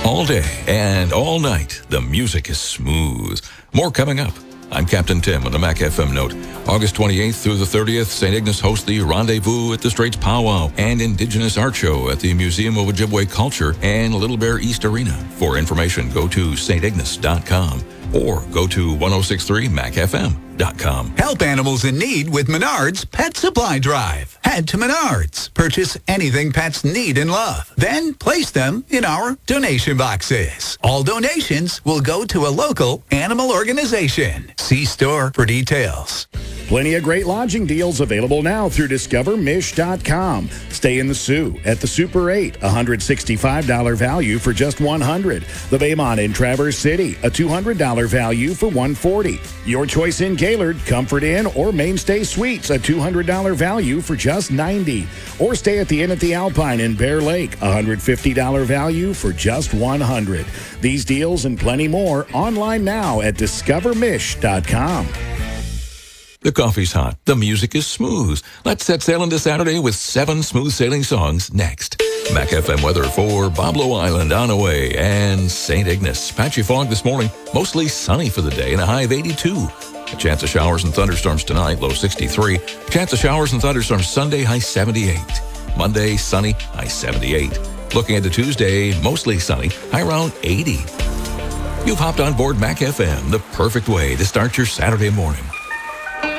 All day and all night, the music is smooth. More coming up. I'm Captain Tim on the Mac FM Note. August 28th through the 30th, St. Ignace hosts the Rendezvous at the Straits Powwow and Indigenous Art Show at the Museum of Ojibwe Culture and Little Bear East Arena. For information, go to stignace.com or go to 1063macfm.com. Help animals in need with Menards Pet Supply Drive. Head to Menards. Purchase anything pets need and love. Then place them in our donation boxes. All donations will go to a local animal organization. See store for details. Plenty of great lodging deals available now through discovermish.com. Stay in the Sioux at the Super 8, $165 value for just $100. The Baymont in Traverse City, a $200 value for $140. Your choice in Gaylord, Comfort Inn or Mainstay Suites, a $200 value for just $90. Or stay at the Inn at the Alpine in Bear Lake, $150 value for just $100. These deals and plenty more online now at discovermish.com. The coffee's hot. The music is smooth. Let's set sail into Saturday with 7 smooth sailing songs next. Mac FM weather for Boblo Island, Onaway, and St. Ignace. Patchy fog this morning. Mostly sunny for the day and a high of 82. A chance of showers and thunderstorms tonight, low 63. Chance of showers and thunderstorms Sunday, high 78. Monday, sunny, high 78. Looking into Tuesday, mostly sunny, high around 80. You've hopped on board Mac FM, the perfect way to start your Saturday morning.